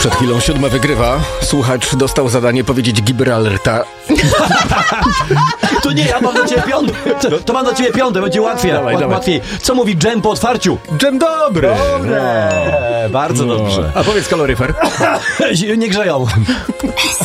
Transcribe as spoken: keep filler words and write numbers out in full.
Przed chwilą siódma wygrywa. Słuchacz dostał zadanie powiedzieć Gibraltar. To nie, ja mam do ciebie piąte. To, to mam do ciebie piąte, będzie łatwiej. Dawaj, Łat, dawaj. łatwiej. Co mówi dżem po otwarciu? Dżem dobry. Dobre, bardzo dobrze. A powiedz kaloryfer. Nie grzeją.